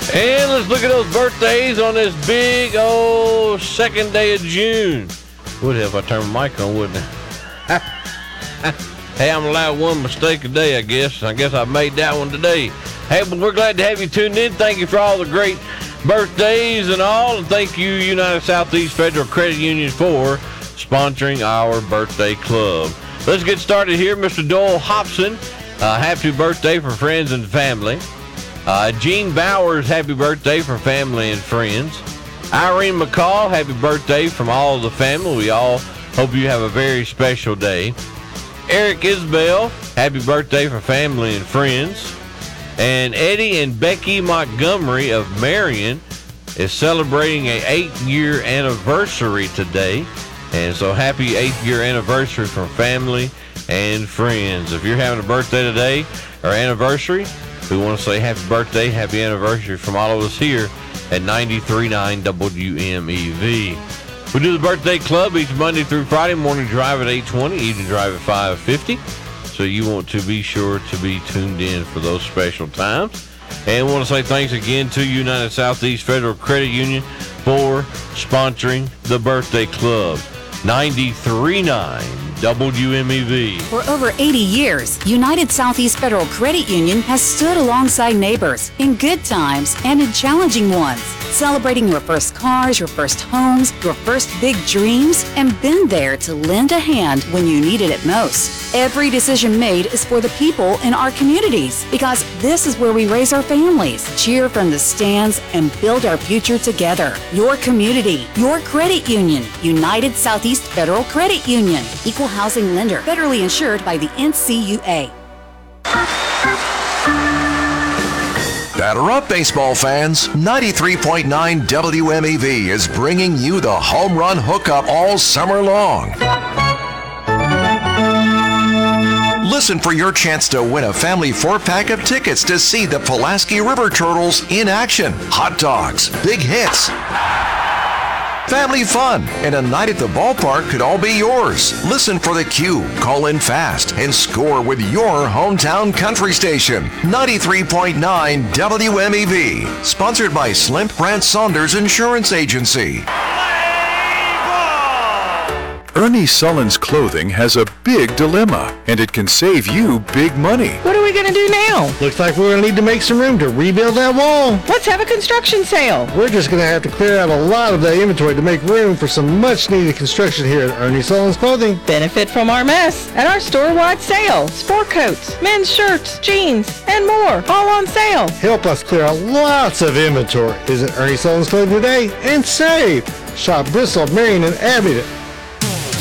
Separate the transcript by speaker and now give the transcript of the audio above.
Speaker 1: And let's look at those birthdays on this big old second day of June. Would have if I turned my mic on, wouldn't it? Hey, I'm allowed one mistake a day, I guess. I guess I made that one today. Hey, but we're glad to have you tuned in. Thank you for all the great birthdays and all. And thank you, United Southeast Federal Credit Union, for sponsoring our birthday club. Let's get started here. Mr. Doyle Hobson, happy birthday for friends and family. Gene Bowers, happy birthday for family and friends. Irene McCall, happy birthday from all of the family. We all hope you have a very special day. Eric Isbell, happy birthday for family and friends. And Eddie and Becky Montgomery of Marion is celebrating an 8-year anniversary today. And so happy 8th year anniversary from family and friends. If you're having a birthday today or anniversary, we want to say happy birthday, happy anniversary from all of us here at 93.9 WMEV. We do the birthday club each Monday through Friday, morning drive at 8:20, evening drive at 5:50. So you want to be sure to be tuned in for those special times. And we want to say thanks again to United Southeast Federal Credit Union for sponsoring the birthday club. 93.9 WMEV.
Speaker 2: For over 80 years, United Southeast Federal Credit Union has stood alongside neighbors in good times and in challenging ones, celebrating your first cars, your first homes, your first big dreams, and been there to lend a hand when you needed it most. Every decision made is for the people in our communities, because this is where we raise our families, cheer from the stands, and build our future together. Your community, your credit union, United Southeast Federal Credit Union, equal housing lender, federally insured by the NCUA.
Speaker 3: Batter up, baseball fans. 93.9 WMEV is bringing you the home run hookup all summer long. Listen for your chance to win a family 4-pack of tickets to see the Pulaski River Turtles in action. Hot dogs, big hits, family fun, and a night at the ballpark could all be yours. Listen for the cue, call in fast, and score with your hometown country station. 93.9 WMEV. Sponsored by Slimp Brand Saunders Insurance Agency.
Speaker 4: Ernie Sullen's Clothing has a big dilemma, and it can save you big money.
Speaker 5: What are we going to do now?
Speaker 6: Looks like we're going to need to make some room to rebuild that wall.
Speaker 5: Let's have a construction sale.
Speaker 6: We're just going to have to clear out a lot of the inventory to make room for some much-needed construction here at Ernie Sullen's Clothing.
Speaker 5: Benefit from our mess at our store-wide sale. Sport coats, men's shirts, jeans, and more, all on sale.
Speaker 6: Help us clear out lots of inventory. Visit Ernie Sullen's Clothing today and save. Shop Bristol, Marion, and Abingdon